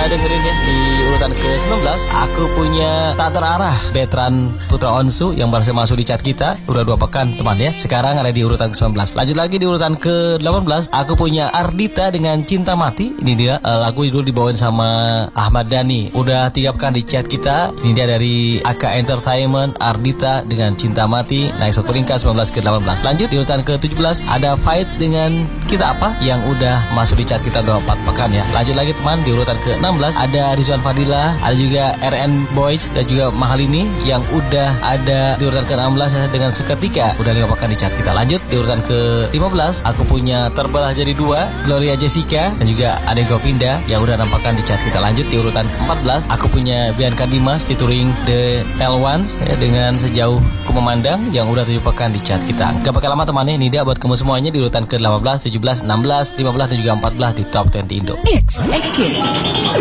dengerin ya di urutan ke-19. Aku punya tak terarah Betran Putra Onsu yang baru masuk di chat kita. Udah 2 pekan teman ya. Sekarang ada di urutan ke-19. Lanjut lagi di urutan ke-18. Aku punya Ardita dengan Cinta Mati. Ini dia lagu dulu dibawain sama Ahmad Dhani. Udah 3 pekan di chat kita. Ini dia dari AK Entertainment, Ardita dengan Cinta Mati. Naik 1 peringkat 19 ke 18. Lanjut di urutan ke-17 ada Fight dengan Kita Apa yang udah masuk di chat kita udah 4 pekan ya. Lanjut lagi teman di urutan ke-16 ada Rizwan Fadila, ada juga RN Boys dan juga Mahalini yang udah ada di urutan ke-16 ya, dengan Seketika udah 5 pekan di chat kita. Lanjut di urutan ke-15 aku punya Terbelah Jadi 2 Gloria Jessica dan juga Ade Govinda yang udah 6 pekan di chat kita. Lanjut di urutan ke-14 aku punya Bianca Dimas featuring The L1s ya, dengan Sejauh Ku Memandang yang udah 7 pekan di chat kita. Gak pakai lama teman, ini dia buat kamu semuanya di urutan ke-18, 17, 16, 15 dan juga 14 di Top 20 Indo. Mix Active.